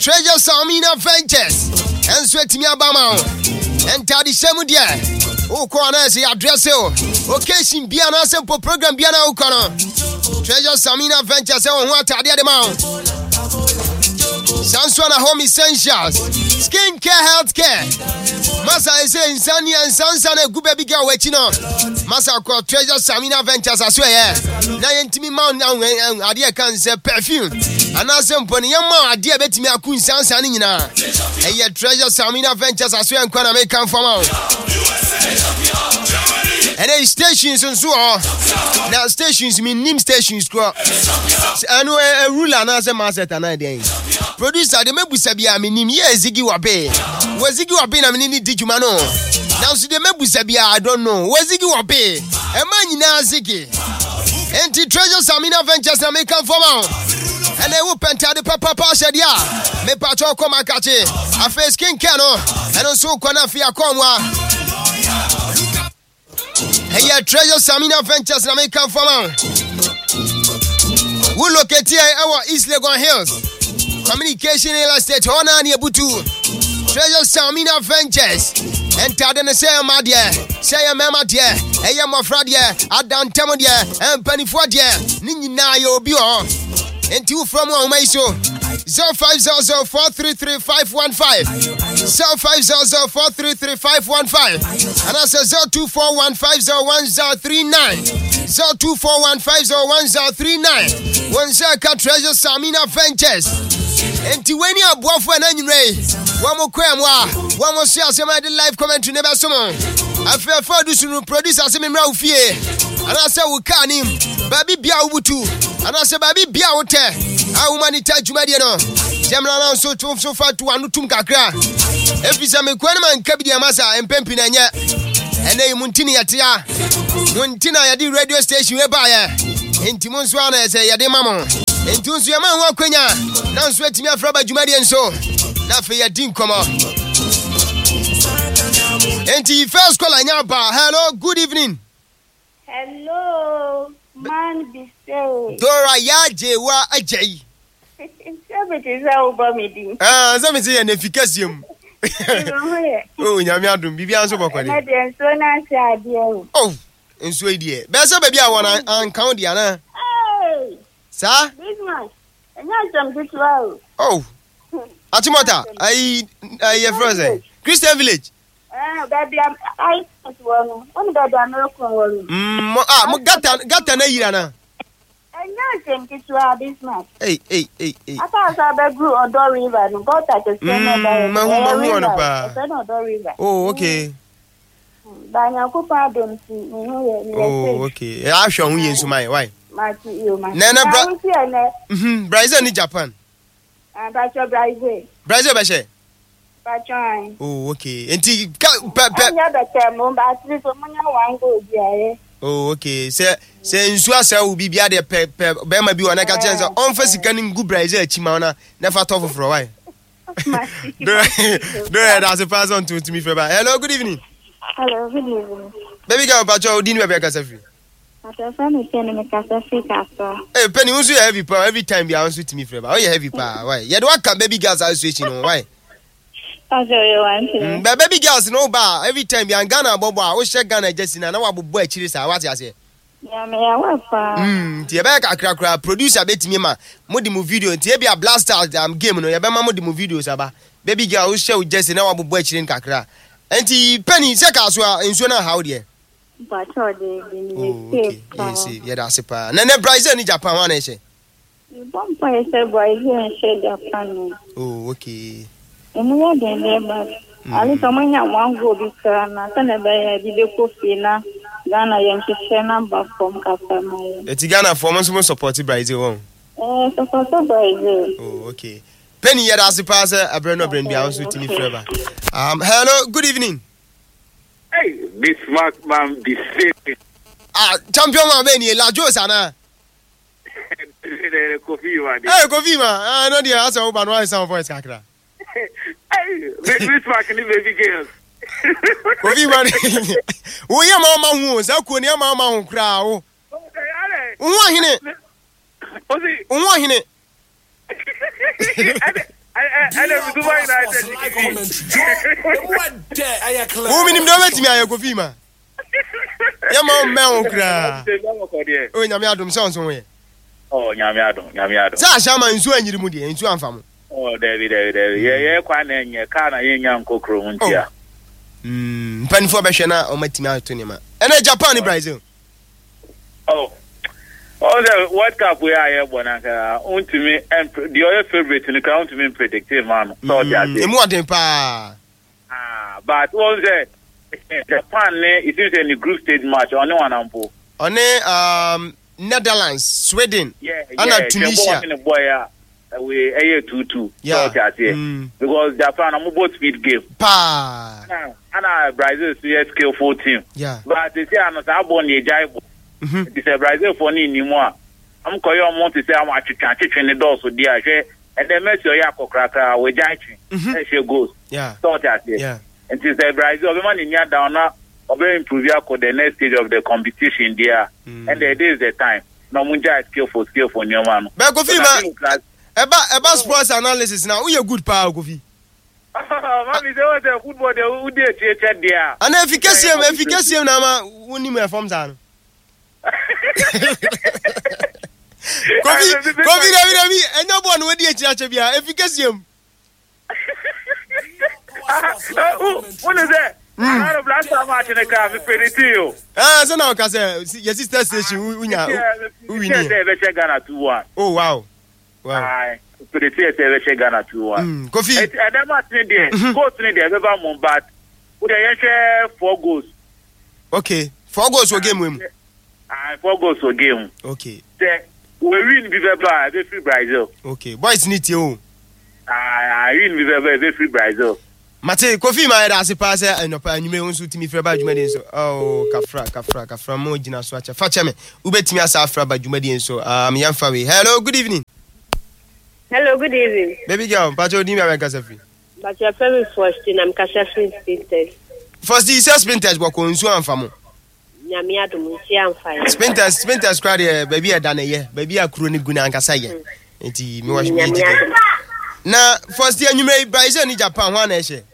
Treasure Samina Ventures. And sweating me abama. And Taddy Samudia. O corner say address you. Occasion Biana simple program Biana Ukana. Treasure Samina Ventures on what Taddy the Mount. Sanswana Home Essentials. Skincare Healthcare. Masa is saying Sunny and Sansana good baby girl waiting on. Masa called Treasure Samina Ventures as well. Nayentimi Mount and Adia can say perfume. And as some pony yama idea bet me a queen Sansani na. Hey, Treasure Samina Ventures as well and can make come from out. And then stations and so on. Now stations mean name stations. I know a ruler and as a master and idea. Producer, the Mebusabia meaning yes, Ziggy Wabe. Was Ziggy Wabe a mini Digimano? Now, see the Mebusabia, I don't know. Was Ziggy Wabe? A man in Ziggy. And the Treasure Samina Ventures and make come from out. And they will penta the papa said, yeah. Me patrol come and catch it. I face skin cano. And also Konafia Conwa. Hey, Treasure Samina Ventures and make come from out. We locate here our East Legon Hills. Communication in the state, Hona near Butu. Treasure Samina Ventures. And Tadana say, my dear, say a mamma dear, a yama fradia, a down tamodia, and penny for dear, Nina yo bio. And two from one my show 0500433515 0500433515 and I said 0241501039 0241501039 one second Treasure Samina Ventures and to when you are boyfriend and you ray one more cremwa one more share some live commentary never summon I feel for this producer some Ralphie and I said we can him baby bia ubutu and I said baby bia hotel I woman touch mediano Jamla so far to anutum kakra if it's a mekwana kabidi masa and pempinanya and they muntini atia muntina yadi radio station we buy intimon swana say yade mama intunsu ya man wa kwenya na sweat me afra ba jumadi enso na fe yadin komo enti first call anya ba hello good evening hello man be say Dora yaje wa ajai Zamiti and efficacium. Oh, Yamiadum, Bibian so bokoni. Oh, in Sweden. Bessa baby, I want to count Diana. Hey, sir, this man, and not some good well. Oh, Atimota, I frozen. Christian Village. Baby, I one. Only that American one. Gata na yirana. I know this man. Hey. I thought I grew on Door River and got at the River. Oh, okay. Oh, okay. I'll show you into my wife. Nana, Brazil in Japan. Brazil, oh, okay. And oh, okay. Say in Swassa will be there. Bema be one. I can tell you. On first, can good Brazil chimana never talk for a while. No, that's a pass on to me for about. Hello, good evening. Hello, good evening. Baby girl, but you didn't have a cassette. Hey, Penny, who's your heavy power every time you answer to me for about? Oh, you heavy power. Why? You don't come, baby girls are switching on. Why? But baby girls no bar every time you Ghana Boba, we share Ghana just in an hour boy chilies. What I say? Tiabeka crack producer bet me ma modimu video tiabia a blast out game no yabema modimu videos aba baby girl we share just in our boy chilin kakra enti penny seka so enso na how there but okay yes yeah that's it pa na Brazil ni Japan one say bon pa say Brazil and share Japan oh okay emu ya den but ali tomanya wango bika na sana ba ya dide kofi na Ghana yɛnhwehwɛ number from Kasamayo. Eti Ghana for months support Brazil one. Support Brazil. Oh, okay. Penny here as pass a brand of brand also to me forever. Hello, good evening. Hey, this man be safe. Champion man Benny La Josana. Kofi man. Hey, Kofi man. No dey answer over no sound voice kakra. Hey, this man can baby girls. Kofi man. Wo ya mama hu, za ko ni mama hu kra wo. Wo hine. Ozi. Wo hine. Who mean him don't let me I go fima. Yama man kra. Oh nyame adom sounds on. Oh nyame adom. Sa shama nsu anyiri mu de nsu amfam. Oh David. Yeah kwa na enye ka na yenya nkokro huntia. Panifo be hwe na o matimi ato ne ma. Ena Japan Brazil. Oh the World Cup we are here bonanka untimi the other favorite in the country me predictive man. So that. Emu aden pa. But what was Japan it is in the group stage match only one ampo. On Netherlands, Sweden, and Tunisia. We 2-2. Yeah. Because Japan are both speed game. Pa. And Brazil is skill 14. Yeah. But they say I'm not born the jive. It's a Brazil for anymore. I'm calling on to say I'm actually the doors with the and then mess your yako cracker with jive. She goes. Yeah. So that yeah. And it's a Brazil man in your down now. Or very improve the next stage of the competition there. And there is the time. No munja skillful new man. But Kofi man, about sports analysis now. We are good power, Kofi. Mami, there was a football who did check there. And efficacy na woni me form san. Kofi, David, enya bon we dey cheche bia efficacy. What is that? I have last time watching the car, so now, because your sister station, we Ghana 2-1. Oh, wow. Wow. Ghana 2-1. Kofi. And then what's in there? Go to the but would I 4 goals? Okay. 4 goals for game win. 4 goals for game. Okay. We win with free Brazil. Okay. Boys need you. I win with free Brazil. Mate, Kofi ma da se pass e no pa anyume won so timi frɛ ba dwumadi nso. Oh, kafra mo gina so acha. Fa cheme. Ubetimi asa afra ba dwumadi nso. Yamfa we. Hello, good evening. Hello, good evening. Baby girl, Pacho di me kasa free. But your family first in am kasa free sprinters. First the sprinters go ko nsu amfa mo. Nyame adom nsi amfa. Sprinters crowd baby e da na ye. Baby akuro ni guna ankasa ye. Enti me wash me. Na first the anyume Brazil ni Japan ho na ehye.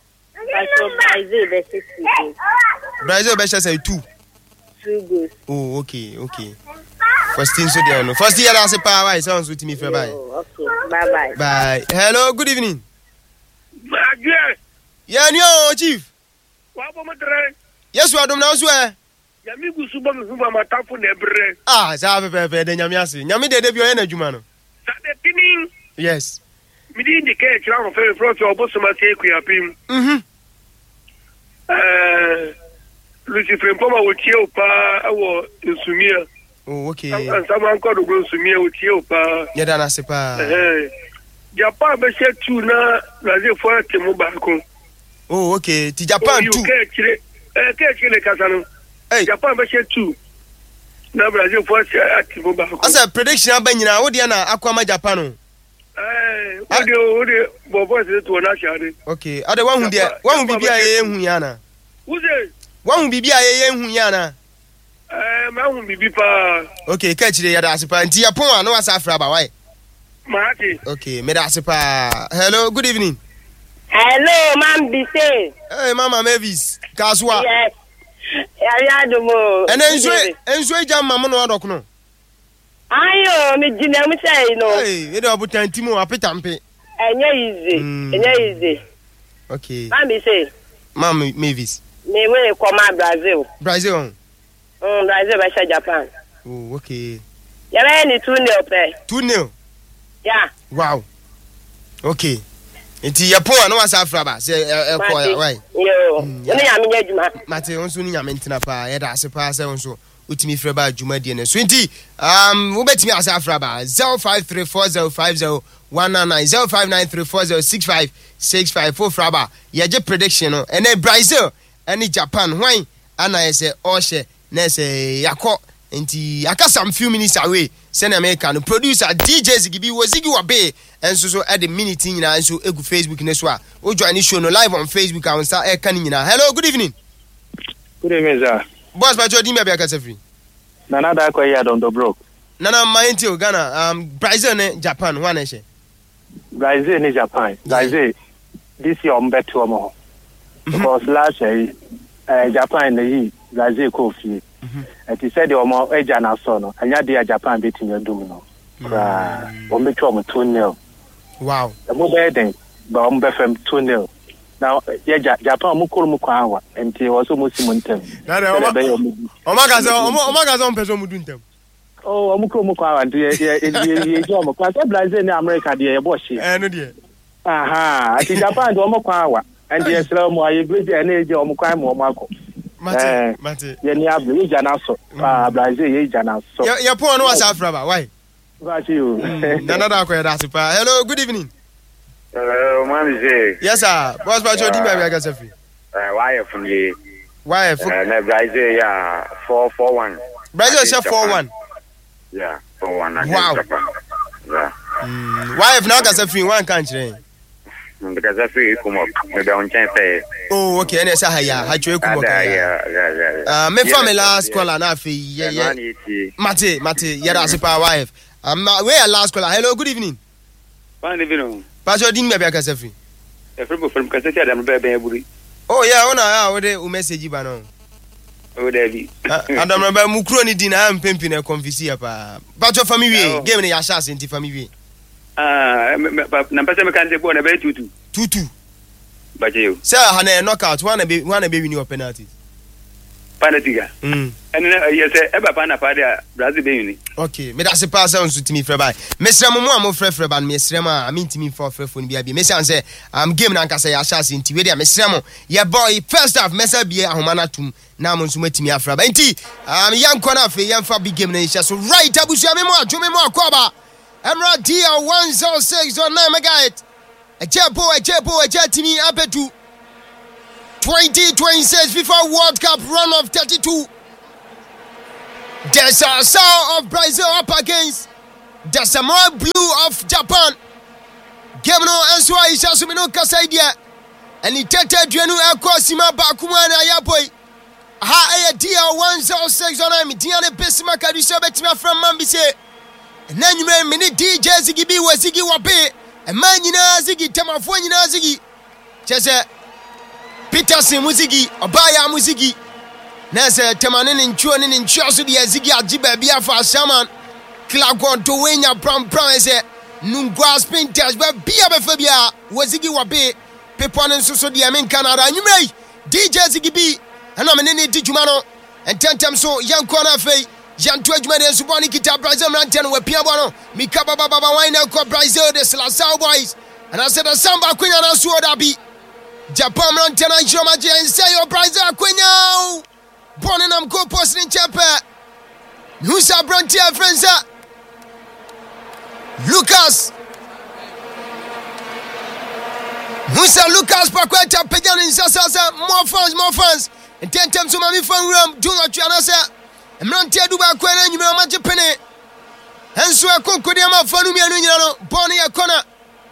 Brazil be say 2 goals. Oh, okay. First thing so there no. First year as a power sounds with me for bye. Okay, bye. Bye. Hello, good evening. Yeah, no, chief. Yes, we are dom now so. Ya mi gusu ba mi fuba matafo na ebre. Za pepe de nyame ase. Nyame de bi o na adwuma no. Sa de tinin. Yes. Mi di indicate kira on fe front obosoma se ekuyapim. Lucifer Poma will chill pa awo insumia. Oh, okay. And someone called to go insumia will chill pa. Yada na sepa. Japan be se 2 na Brazil for temu bako. Oh, okay. Ti Japan 2. Kechile kasano. Japan be se 2. Na Brazil for temu bako. Asa prediction abanyina wo de na akwama Japan no. Ode bobo se to na shade. Okay. Ade wan hu bibia ye hu yana. Uze. Wan hu bibia ye hu yana. Ma hu bibi pa. Okay, kechire yada asepa. Nti yapon a no asa afra ba why? Mati. Okay, me da asepa. Hello, good evening. Hello, Mam Bise. Hey, Mama Mavis. Kaswa. Yes. Ya do mo. Enso jam mama no adok no. Ayo, me jina mu say no. Hey, e do abutanti mu apetampe. Enye easy. Okay. Mam Bise. Mam Mavis. Me we come Brazil. Brazil. Brazil versus Japan. Oh, okay. Ya be ni 2-0 pe. 2-0. Yeah. Wow. Okay. Enti Japan no wasa afra ba se ko why? Yo. Ni ya me adwuma. Mate onso ni nyame ntina pa ye da ase pa se onso utimi frɛ ba adwuma die ne so enti wo betimi ase afra ba 0534050199 0593406565 for fraba ye je prediction no ene Brazil ene Japan hwan ana yese ohye na se yakọ enti akasa few minutes away send America no producer DJ Ziggy Wozigi Wabe enso so at the minute nyina enso egu Facebook ne so a o join the show no live on Facebook and start e kan nyina. Hello, good evening. Good evening, sir. Boss ba jodi me bia kasa free. Nana da kwa ya don do broke. Nana mind Ghana Brazil ne Japan one ehye. Brazil and Japan. Brazil this year on bet to more. Because last year Japan the Brazil coffee. And he said the Omo Ejana son, and yet Japan beating your domino. On the 2-0. Wow. The mobile then, but on BFM 2-0. Now, Japan Mukuru and he was almost Montem. Omagazon person Muduntem. Oh, Mukuru and the Brazil in America, dear Boshi. Aha, I think Japan Omokawa, and the Islam, I agree, and Omokai or Marco. Mate, Yenia Janaso, Brazil Janaso. Your poor was Afra, why? You. Hello, good evening. Yes, sir. What's about your team? Why from the why? Brazil, 4-1. Brazil 4-1. Yeah, 4-1. Wow. Yeah. Why if not as a free one country? Because I feel come up. Maybe on chance. Oh, okay. And it's a higher. I try come up. Yeah. Me family last call and afi. Yeah. Mate. Yeah, that's a wife. Where last call. Hello, good evening. Fine evening. Pastor Dean maybe I can say free. From Cassette and Baby. Oh yeah, ona we message ba no. Oh David. I don't remember Mukroni din am pimping a confisi pa. Pastor family game na yasha senti family. Na pese me kan se bo na be 2-2. But you. Sir, hana knockout one be win your penalties. Penalty ga. And you say eba pa na pa dia Brazil be win. Okay, me da se pass on to me frɛ by. Mesra mo mo frɛ ban mesra ma I mean to me for phone bia bi. Me say game na nkasa ya chance nti we dia mesra mo. Ye boy first half mesa bia ahoma na tum na mo nso matimi afra ba. Nti yanko na fe yemfa big game na isha so right abusu me mo adwome mo akoba. Emra dia 106.9 megahertz. Ejepo timi apetu 2026 FIFA World Cup run of 32. There's a Sao of Brazil up against the Samoa Blue of Japan. Game no answer is just no kasaidia. And he tete duenu akosima bakuma na yaboy. Ha e dia 106.9 mitiane pesima kadusha betima from Mambise. Na nyume mini DJ Ziggy bi wasigi wape. E man nyina Ziggy temafo nyina Ziggy. Chese Peterson Muzigi, Obaya Muzigi. Nese Temanin in Chuan in Chosu the Ziggy Ajiba Biafa Shaman. Clagon to Wenya Brown Promise. Nungua Spinters, but Biabafabia was Ziggy Wabe. Pepon and Suso the Amin Canada. You may DJ Ziggy B. And I'm in Tijumano. And 10 times so young corner fay. Jan Twedman and Subani Kita Brazil Rantan were Piabano. Mikaba Baba Wine called Brazil, the Slasau boys. And I said a Samba Queen and I saw that be. Japan Rantana Jomaji and say your Brazil Quenya. Born in Amco Post in Chapa. Nusa Brantia Frenza. Lucas. Musa Lucas Paqueta Pegan in Sasa. More fans. And 10 times to Mami Fan Room. Do not try to say. And Rantia Duba Quena, you know, Magic Penny. And so I conquered him up for Numiano. Bonnie a corner.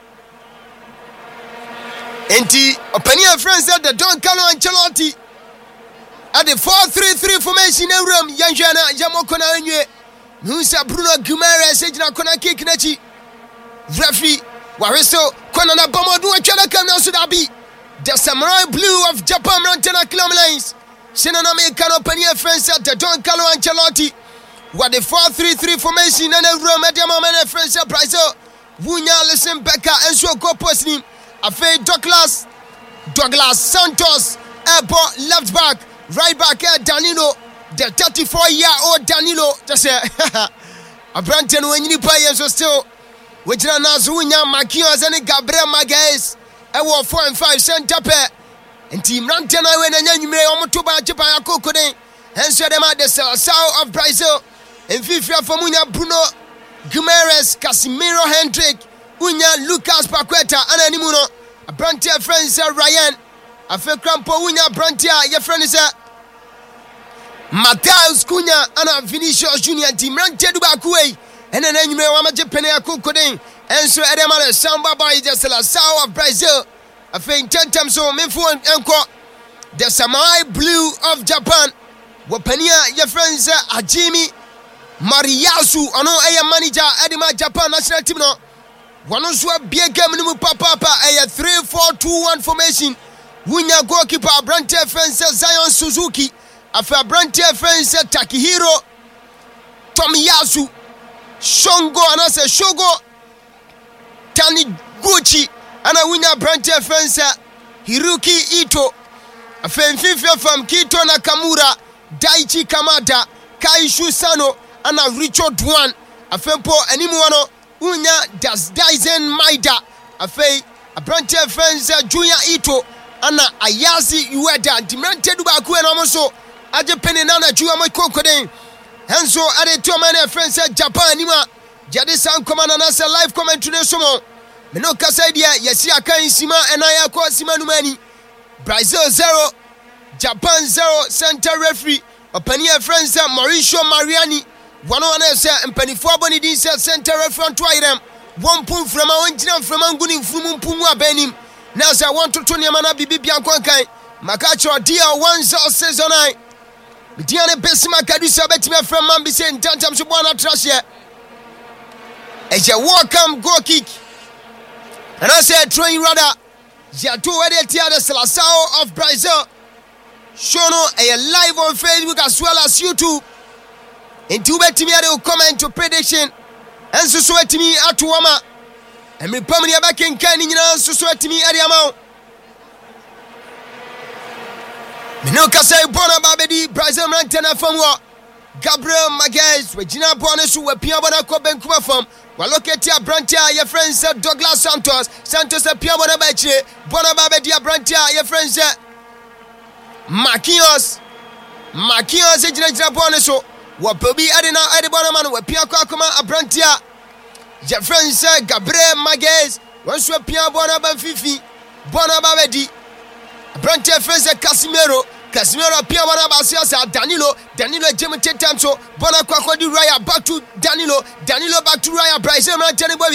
Enti opinion friends at the Don Carlo Ancelotti at the 4-3-3 formation in room Yanjana Jamokona Enye Nusa Bruno Guimaraes Ejina Kona kick Nachi Referee Wariso Kona Bomodu Achana Kana Sudabi the Samurai Blue of Japan Rantana Club Lines Shinaname can opinion friends at the Don Carlo Ancelotti what the 4-3-3 formation in a room at the moment friends at Brazil Wunya listen Becca and so go posting Afe Douglas Santos, airport left back, right back Danilo, the 34-year-old Danilo. Just say, a Branton when you play so still, which are Nazunya, Makios, and Gabriel Magalhaes, I were 4 and 5 center pair, and Team Rantan, I went and you may almost to buy Japayako Kode, and so them at the south of Brazil, and FIFA Famunya Bruno Guimaraes, Casimiro Hendrick. Unya Lucas Paqueta and Animuno. A Brantia friend is Ryan. A fake crampo Unya Brantia, your friend is Mateus Cunha and Vinicius Junior team Rantia Dubakue. And then you may want to penny a cook coding. And so Adamale Samba by just a Sao of Brazil. A faint 10 times so Minfo and Enko. The Samurai Blue of Japan. Wapania, your friends Ajimi Mariasu, ano a manager Edema Japan national team no. Wano so bie game no papa a 3-4-2-1 formation. Wunya goalkeeper Brante Fence Zion Suzuki. Afa Brante Fence Takihiro Tomiyasu. Shongo anase Shogo Tani Gucci. Ana wunya Brante Fence Hiroki Ito. Afa mfife from Kito Nakamura. Daichi Kamada. Kaishu Sano. Ana Richard Wan. Afempo animu wano unya Dyson Maida. Afei Brante Fence Junior Ito. Ana Ayazi Ueda. Dimente dubaku eno moso. Aje pene nana juwa mo kokoden. Henso ade to mane Fence Japan anima. Jade san komana na se live comment ne somo. Meno kasa dia yesi akan sima enaya ko sima numani. Brazil 0 Japan 0 center referee. Opani Fence Mauricio Mariani. One say Mpenifo Boni din say center referee to irem. One point from a one from Anguni Fumu Pumwa Benim. Now say 1 to 20 mana bibi biankonkai. Makacho dia 1-0-6-9. Diane Besima Kadusa Betima from Mambise and Tantam Subwana Trashia. As a welcome goal kick. And I say throwing rather. Jatu Edetia de Salasao of Brazil. Shono a live on Facebook as well as YouTube. Into betimi ade comment to prediction. Enso so etimi atuama. Emi pamni abaken kan nyina enso so etimi ade ama. Mino kasa bona babedi Brazil Rantana famwo. Gabriel Magalhaes wejina bona so wapia bona ko benkuma fam. Wa locate Abrantia your friends Douglas Santos. Santos apia bona ba chire. Bona babedi Abrantia your friends Marquinhos ejina bona so. Wapobi adina adibona man wapia kwa kuma Abrantia your friends Gabriel Magalhaes once wapia bona ba fifi bona babedi Abrantia friends Casemiro pia bona ba sia Danilo Jimmy Tetamso bona kwa di Raya back to Danilo back to Raya Bryce man tell